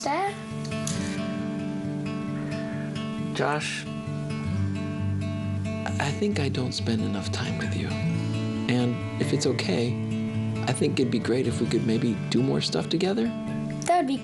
Dad? Josh, I think I don't spend enough time with you. And if it's okay, I think it'd be great if we could maybe do more stuff together. That would be